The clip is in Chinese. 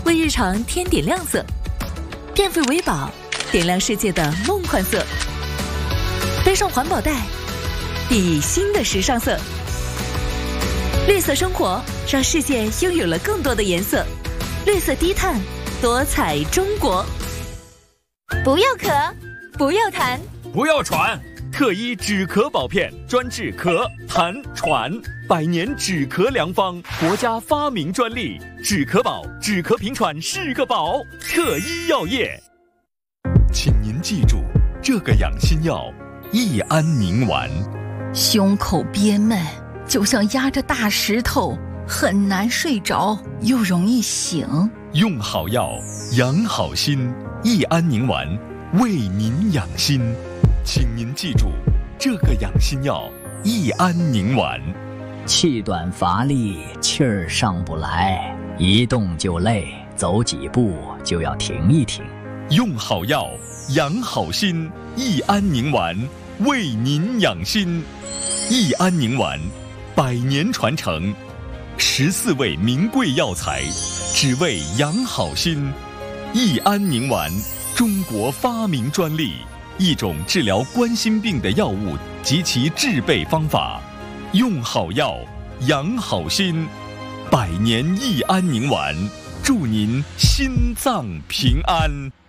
为日常添点亮色，变废为宝，点亮世界的梦幻色。背上环保袋，熠熠新的时尚色。绿色生活让世界拥有了更多的颜色。绿色低碳，多彩中国。 不要咳，不要痰， 不要喘。特一止咳宝片，专治咳、痰、喘，100年止咳良方，国家发明专利。止咳宝，止咳平喘是个宝。特一药业。请您记住这个养心药：益安宁丸。 胸口憋闷，就像压着大石头，很难睡着，又容易醒。 用好药，养好心。益安宁丸，为您养心。请您记住这个养心药：益安宁丸。 气短乏力，气儿上不来，一动就累，走几步就要停一停。 用好药，养好心。益安宁丸，为您养心。益安宁丸，100年传承，14味名贵药材，只为养好心。益安宁丸，中国发明专利，一种治疗冠心病的药物及其制备方法。用好药，养好心。100年益安宁丸，祝您心脏平安。